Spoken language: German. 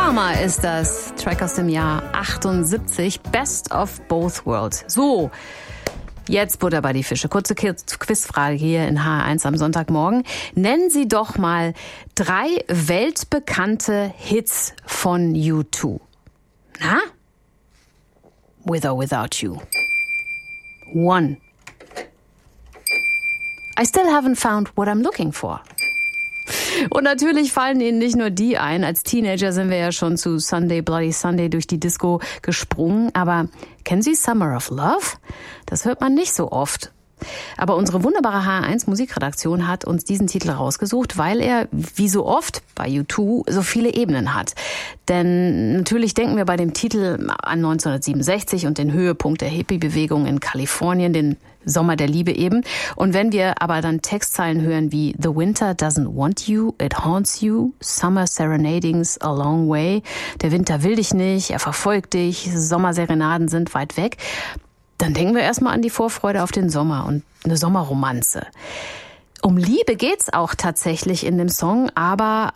Karma ist das, Track aus dem Jahr 78, Best of Both Worlds. So, jetzt Butter bei die Fische. Kurze Quizfrage hier in HR1 am Sonntagmorgen. Nennen Sie doch mal 3 weltbekannte Hits von U2. Na? With or Without You. 1. I still haven't found what I'm looking for. Und natürlich fallen Ihnen nicht nur die ein. Als Teenager sind wir ja schon zu Sunday Bloody Sunday durch die Disco gesprungen. Aber kennen Sie Summer of Love? Das hört man nicht so oft. Aber unsere wunderbare HR1 Musikredaktion hat uns diesen Titel rausgesucht, weil er, wie so oft bei U2, so viele Ebenen hat. Denn natürlich denken wir bei dem Titel an 1967 und den Höhepunkt der Hippie-Bewegung in Kalifornien, den Sommer der Liebe eben. Und wenn wir aber dann Textzeilen hören wie The winter doesn't want you, it haunts you, summer serenading's a long way, der Winter will dich nicht, er verfolgt dich, Sommerserenaden sind weit weg, dann denken wir erstmal an die Vorfreude auf den Sommer und eine Sommerromanze. Um Liebe geht's auch tatsächlich in dem Song, aber